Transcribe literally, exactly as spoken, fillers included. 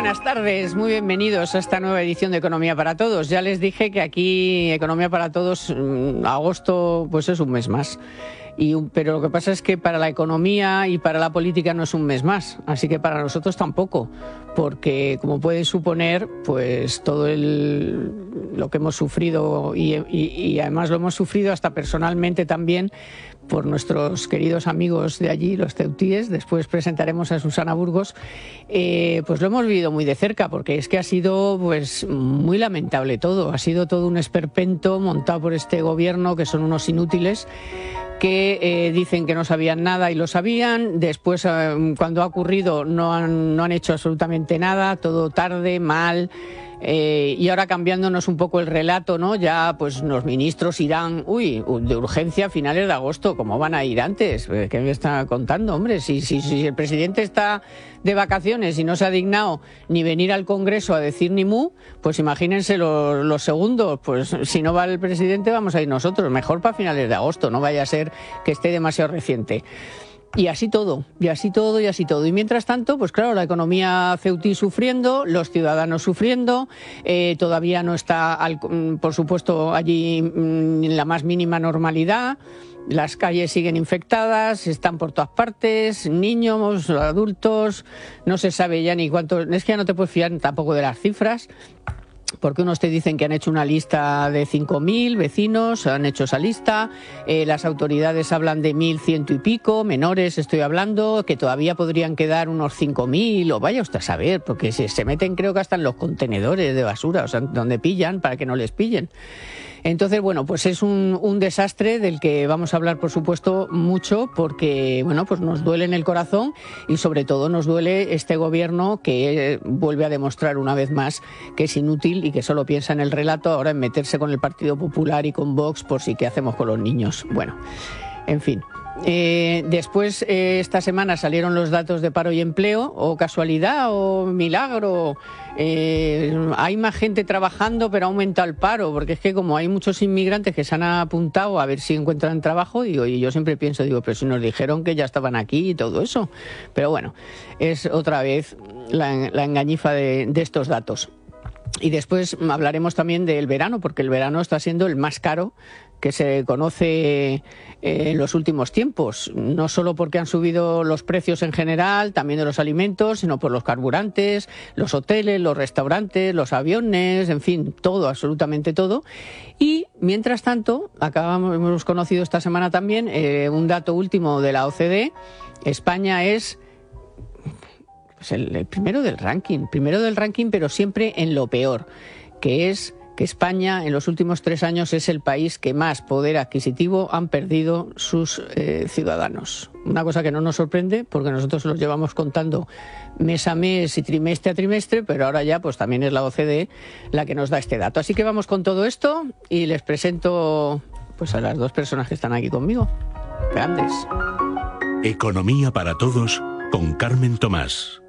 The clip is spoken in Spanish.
buenas tardes, muy bienvenidos a esta nueva edición de Economía para Todos. Ya les dije que aquí Economía para Todos, agosto, pues es un mes más. Y, pero lo que pasa es que para la economía y para la política no es un mes más, así que para nosotros tampoco, porque como pueden suponer, pues todo el, lo que hemos sufrido y, y, y además lo hemos sufrido hasta personalmente también por nuestros queridos amigos de allí, los ceutíes, después presentaremos a Susana Burgos, eh, pues lo hemos vivido muy de cerca, porque es que ha sido pues muy lamentable todo, ha sido todo un esperpento montado por este gobierno que son unos inútiles, que eh, dicen que no sabían nada y lo sabían, después eh, cuando ha ocurrido no han, no han hecho absolutamente nada, todo tarde, mal, eh, y ahora cambiándonos un poco el relato, ¿no? Ya pues los ministros irán, uy, de urgencia a finales de agosto, ¿cómo van a ir antes? ¿Qué me está contando, hombre? Si, si, si el presidente está de vacaciones y no se ha dignado ni venir al Congreso a decir ni mu, pues imagínense los, los segundos, pues si no va el presidente vamos a ir nosotros, mejor para finales de agosto, no vaya a ser que esté demasiado reciente. Y así todo, y así todo, y así todo. Y mientras tanto, pues claro, la economía ceutí sufriendo, los ciudadanos sufriendo, eh, todavía no está, al, por supuesto, allí en la más mínima normalidad. Las calles siguen infectadas, están por todas partes, niños, adultos, no se sabe ya ni cuánto. Es que ya no te puedes fiar tampoco de las cifras, porque unos te dicen que han hecho una lista de cinco mil vecinos, han hecho esa lista, eh, las autoridades hablan de mil ciento y pico, menores estoy hablando, que todavía podrían quedar unos cinco mil, o vaya usted a saber, porque se, se meten creo que hasta en los contenedores de basura, o sea, donde pillan, para que no les pillen. Entonces, bueno, pues es un, un desastre del que vamos a hablar, por supuesto, mucho, porque, bueno, pues nos duele en el corazón y sobre todo nos duele este gobierno que vuelve a demostrar una vez más que es inútil y que solo piensa en el relato, ahora en meterse con el Partido Popular y con Vox por si qué hacemos con los niños. Bueno, en fin. Eh, después, eh, esta semana salieron los datos de paro y empleo, o casualidad, o milagro. Eh, hay más gente trabajando, pero ha aumentado el paro, porque es que como hay muchos inmigrantes que se han apuntado a ver si encuentran trabajo, digo, y yo siempre pienso, digo, pero si nos dijeron que ya estaban aquí y todo eso. Pero bueno, es otra vez la, la engañifa de, de estos datos. Y después hablaremos también del verano, porque el verano está siendo el más caro que se conoce en los últimos tiempos, no solo porque han subido los precios en general, también de los alimentos, sino por los carburantes, los hoteles, los restaurantes, los aviones, en fin, todo, absolutamente todo. Y mientras tanto, acabamos, hemos conocido esta semana también eh, un dato último de la O C D, España es pues el, el primero del ranking, primero del ranking, pero siempre en lo peor, que es que España en los últimos tres años es el país que más poder adquisitivo han perdido sus eh, ciudadanos. Una cosa que no nos sorprende porque nosotros los llevamos contando mes a mes y trimestre a trimestre, pero ahora ya pues también es la O C D la que nos da este dato. Así que vamos con todo esto y les presento pues a las dos personas que están aquí conmigo. Grandes. Economía para Todos con Carmen Tomás.